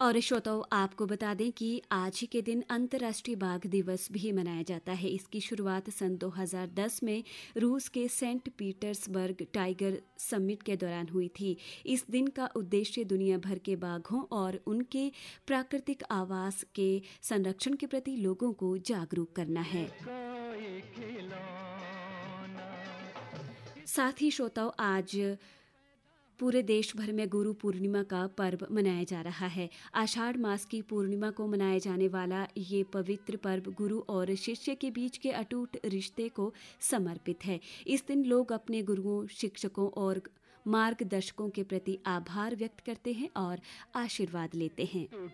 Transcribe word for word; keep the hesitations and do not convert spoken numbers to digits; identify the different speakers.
Speaker 1: और श्रोताओं, आपको बता दें कि आज ही के दिन अंतर्राष्ट्रीय बाघ दिवस भी मनाया जाता है। इसकी शुरुआत सन दो हज़ार दस में रूस के सेंट पीटर्सबर्ग टाइगर समिट के दौरान हुई थी। इस दिन का उद्देश्य दुनिया भर के बाघों और उनके प्राकृतिक आवास के संरक्षण के प्रति लोगों को जागरूक करना है। साथ ही श्रोताओं, आज पूरे देश भर में गुरु पूर्णिमा का पर्व मनाया जा रहा है। आषाढ़ मास की पूर्णिमा को मनाए जाने वाला ये पवित्र पर्व गुरु और शिष्य के बीच के अटूट रिश्ते को समर्पित है। इस दिन लोग अपने गुरुओं, शिक्षकों और मार्गदर्शकों के प्रति आभार व्यक्त करते हैं और आशीर्वाद लेते हैं।